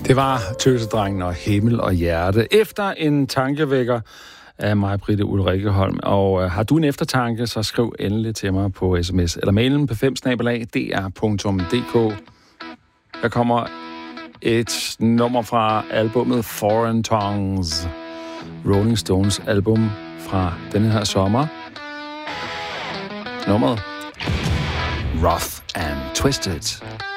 Det var Tøsedrengen og Himmel og Hjerte. Efter en tankevækker af mig, Britte Ulrikkeholm. Og har du en eftertanke, så skriv endelig til mig på sms eller mailen på 5@dr.dk. Der kommer et nummer fra albumet Foreign Tongues. Rolling Stones album fra denne her sommer. Nummeret Rough and Twisted.